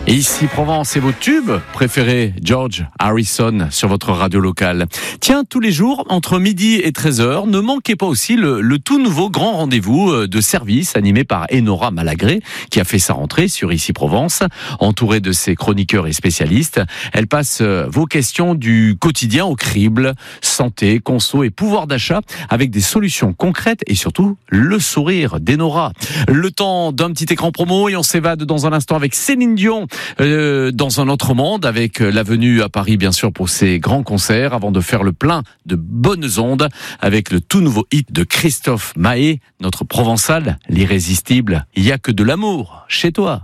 Et ici Provence et vos tubes préférés, George Harrison sur votre radio locale. Tiens, tous les jours, entre midi et 13h, ne manquez pas aussi le tout nouveau grand rendez-vous de service animé par Enora Malagré, qui a fait sa rentrée sur Ici Provence. Entourée de ses chroniqueurs et spécialistes, elle passe vos questions du quotidien au crible, santé, conso et pouvoir d'achat, avec des solutions concrètes et surtout le sourire d'Enora. Le temps d'un petit écran promo et on s'évade dans un instant avec Céline Dion dans un autre monde, avec la venue à Paris bien sûr pour ses grands concerts, avant de faire le plein de bonnes ondes avec le tout nouveau hit de Christophe Maé, notre Provençal, l'irrésistible. Il y a que de l'amour chez toi.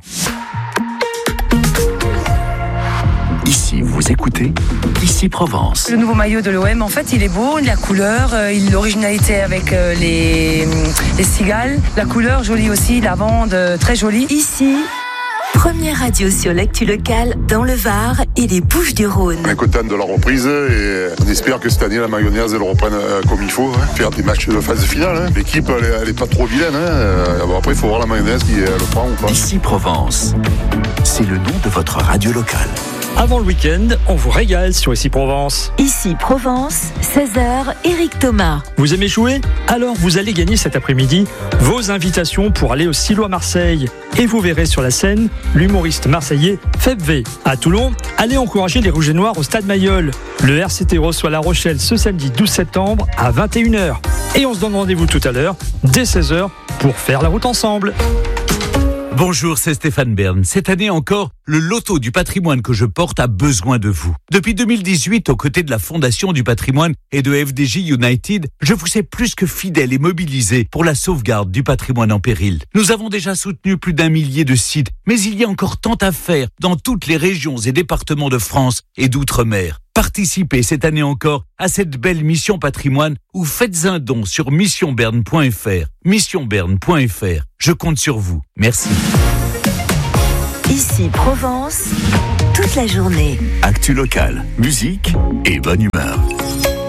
Ici, vous écoutez Ici Provence. Le nouveau maillot de l'OM, en fait, il est beau, la couleur, l'originalité avec les cigales, la couleur jolie aussi, la bande très jolie. Ici, première radio sur l'actu locale dans le Var et les Bouches-du-Rhône. On est content de la reprise et on espère que cette année la mayonnaise elle reprenne comme il faut, faire des matchs de phase finale. L'équipe elle est pas trop vilaine. Après il faut voir la mayonnaise qui elle le prend ou pas. Ici Provence, c'est le nom de votre radio locale. Avant le week-end, on vous régale sur Ici Provence. Ici Provence, 16h, Éric Thomas. Vous aimez jouer ? Alors vous allez gagner cet après-midi vos invitations pour aller au Silo à Marseille. Et vous verrez sur la scène l'humoriste marseillais Feb V. À Toulon, allez encourager les Rouges et Noirs au Stade Mayol. Le RCT reçoit La Rochelle ce samedi 12 septembre à 21h. Et on se donne rendez-vous tout à l'heure, dès 16h, pour faire la route ensemble. Bonjour, c'est Stéphane Bern. Cette année encore, le loto du patrimoine que je porte a besoin de vous. Depuis 2018, aux côtés de la Fondation du patrimoine et de FDJ United, je vous ai plus que fidèle et mobilisé pour la sauvegarde du patrimoine en péril. Nous avons déjà soutenu plus d'1 millier de sites, mais il y a encore tant à faire dans toutes les régions et départements de France et d'outre-mer. Participez cette année encore à cette belle mission patrimoine ou faites un don sur missionberne.fr. Missionberne.fr. Je compte sur vous. Merci. Ici Provence, toute la journée. Actu locale, musique et bonne humeur.